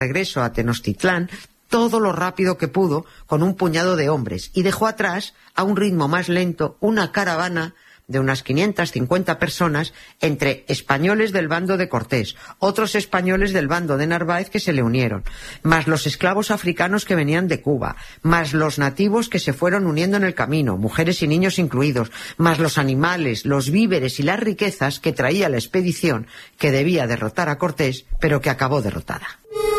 regreso a Tenochtitlán todo lo rápido que pudo con un puñado de hombres y dejó atrás, a un ritmo más lento, una caravana de unas 550 personas, entre españoles del bando de Cortés, otros españoles del bando de Narváez que se le unieron, más los esclavos africanos que venían de Cuba, más los nativos que se fueron uniendo en el camino, mujeres y niños incluidos, más los animales, los víveres y las riquezas que traía la expedición que debía derrotar a Cortés, pero que acabó derrotada.